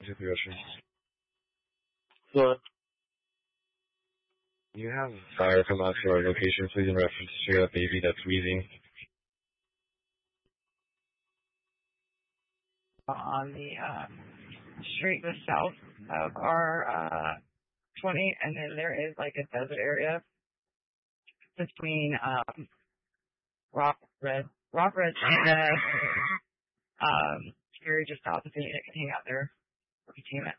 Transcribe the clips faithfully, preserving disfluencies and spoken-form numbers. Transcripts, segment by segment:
Situation. Good. You have fire come out to our location, please, in reference to a baby that's wheezing. On the uh, street just south of our uh, twenty, and then there is like a desert area between um, Rock Red, Rock Red, and uh, um, Fury just south of it. You can hang out there for a few minutes.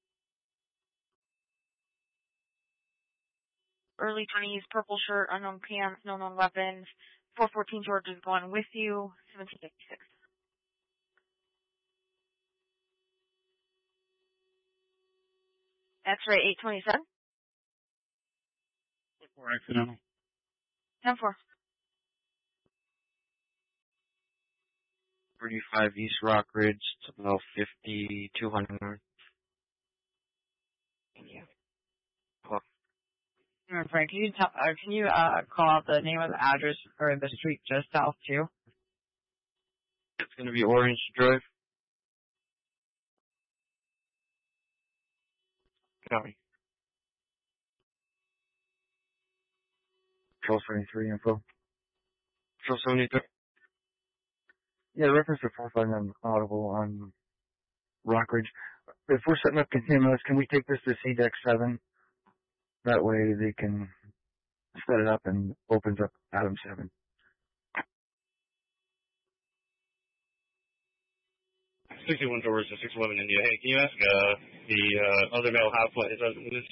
Early twenties, purple shirt, unknown pants, no known weapons. four fourteen George is going with you. seventeen fifty-six. X-ray eight twenty-seven. four accidental. ten four. thirty-five East Rock Ridge, it's about fifty-two hundred north. Thank you. Cool. Frank, can you tell, uh, can you uh, call out the name of the address for the street just south too? It's going to be Orange Drive. Copy. Control seventy-three info. Control seventy-three. Yeah, reference to four five nine audible on Rock Ridge. If we're setting up continuous, can we take this to C deck seven? That way they can set it up and opens up Adam seven. sixty-one George to six eleven India. Hey, can you ask uh, the uh, other male how flight is in this?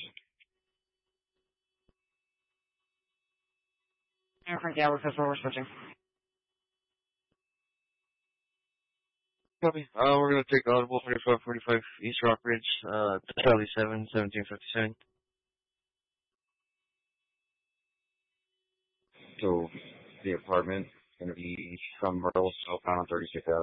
Yeah, Frank, yeah, that's where we're switching. Copy. Uh, we're going to take audible thirty-five forty-five East Rock Ridge, uh, Charlie seven, seventeen fifty-seven. So, the apartment is going to be from Myrtle, southbound on thirty-six Ave.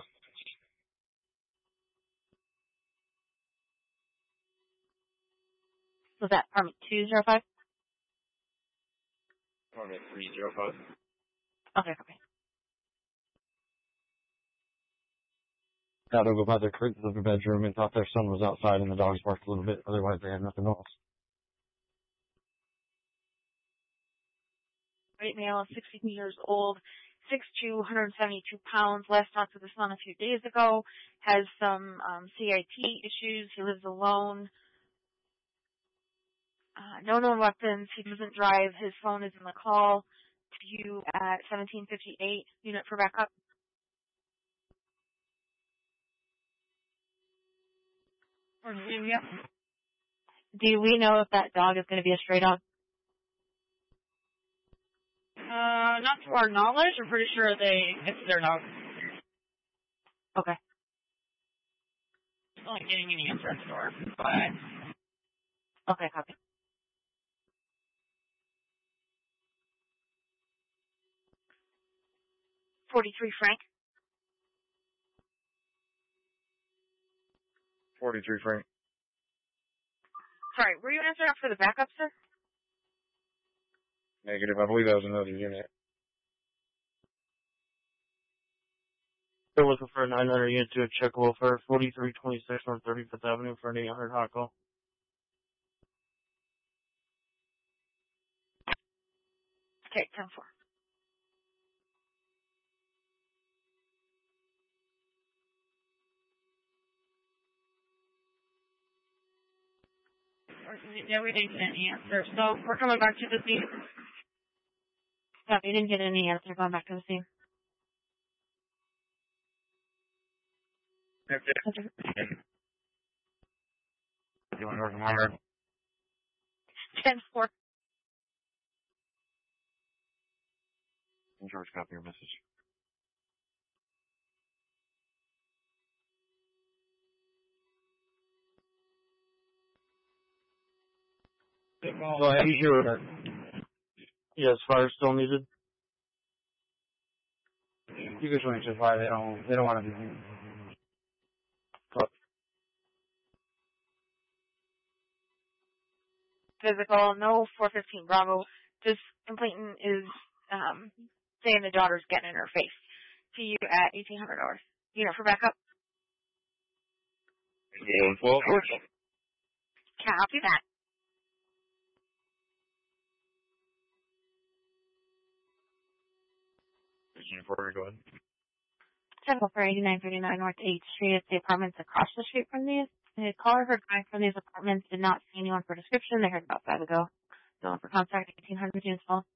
Was that apartment two oh five? Apartment three oh five. Okay, okay. Got over by their the bedroom and thought their son was outside and the dogs barked a little bit. Otherwise, they had nothing else. White male, sixty years old, six two, one hundred seventy-two pounds. Last talked to the son a few days ago. Has some um, C I T issues. He lives alone. Uh, no known weapons. He doesn't drive. His phone is in the call to you at seventeen fifty-eight. Unit for backup. Yeah. Do we know if that dog is going to be a stray dog? Uh, not to our knowledge. We're pretty sure they, it's their dog. Okay. Still not getting any answer at the door, but... Okay, copy. forty-three Frank. forty-three Frank. Sorry, were you answering for the backup, sir? Negative. I believe that was another unit. They're looking for a nine hundred unit to a check welfare, forty-three twenty-six on thirty-fifth Avenue for an eight hundred hot call. Okay, ten four. Yeah, we didn't get any answer, so we're coming back to the scene. Yeah, we didn't get any answer. Going back to the scene. Okay. You want to work on ten four. George, copy your message. Go ahead. Sure. Yes, fire still needed. You can swing to fire. They don't. They don't want to be. Physical, no four fifteen Bravo. This complainant is um, saying the daughter's getting in her face. To you at eighteen hundred dollars. Unit for backup. one twelve. Copy that. Before we go ahead. Central for eighty-nine thirty-nine North eighth Street. It's the apartments across the street from these. The caller heard crying from these apartments, did not see anyone for description. They heard about five ago. So for contact, eighteen hundred units full.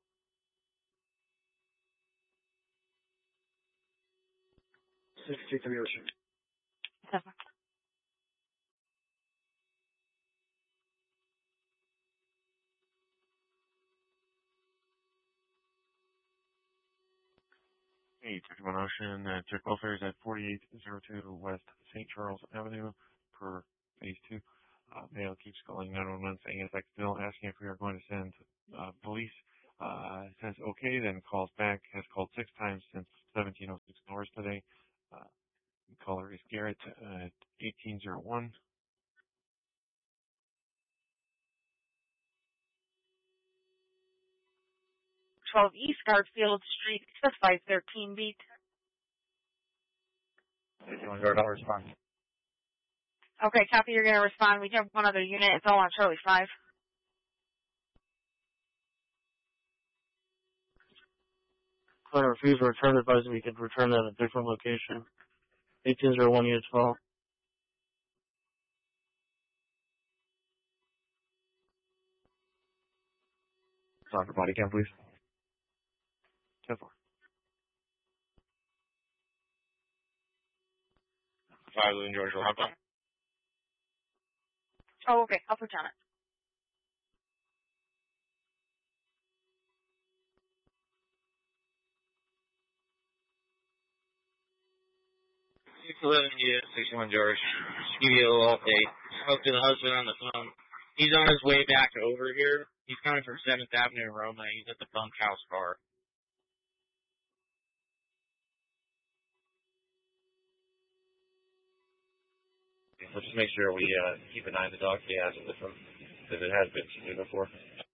sixty-three Ocean. Seven. Hey, fifty-one Ocean, uh, check welfare is at forty-eight oh two West Saint Charles Avenue per phase two. Uh, mail keeps calling nine one one saying it's like still asking if we are going to send uh, police. Uh, says okay, then calls back. Has called six times since seventeen oh six hours today. Uh, caller is Garrett at eighteen oh one. twelve East Garfield Street, the five thirteen beat. One guard, I'll respond. Okay, copy, you're going to respond. We have one other unit. It's all on Charlie five. Client refused to return, advising we could return at a different location. eighteen oh one units full. Soccer body cam, please. ten four. Five Lou and George will have that. Oh, okay. I'll put on it. six eleven unit sixty-one George. Just give you a little update. Spoke to the husband on the phone. He's on his way back over here. He's coming from seventh Avenue in Roma. He's at the bunkhouse bar. So just make sure we uh, keep an eye on the dog he has with him, because it has been seen before.